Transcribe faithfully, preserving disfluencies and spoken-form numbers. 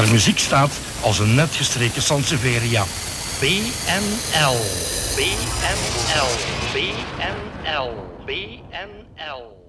Haar muziek staat als een net gestreken Sansevieria. B N L, B N L, B N L, B N L.